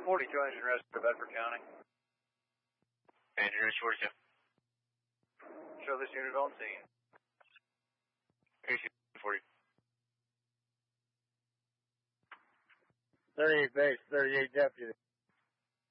42 engine rescue to Bedford County. Engine rescue 42. Show this unit on scene. AC 40. 38 base, 38 deputy.